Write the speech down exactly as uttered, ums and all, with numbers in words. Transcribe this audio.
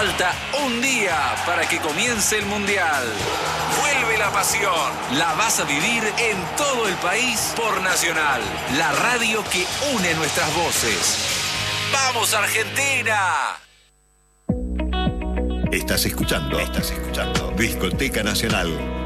Falta un día para que comience el Mundial. Vuelve la pasión. La vas a vivir en todo el país por Nacional, la radio que une nuestras voces. ¡Vamos, Argentina! Estás escuchando, estás escuchando Discoteca Nacional.